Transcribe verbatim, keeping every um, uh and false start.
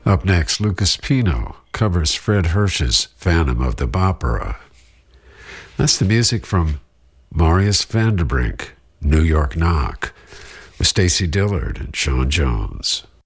Up next, Lucas Pino covers Fred Hirsch's Phantom of the Opera. That's the music from Marius Vanderbrink, New York Knock, with Stacy Dillard and Sean Jones.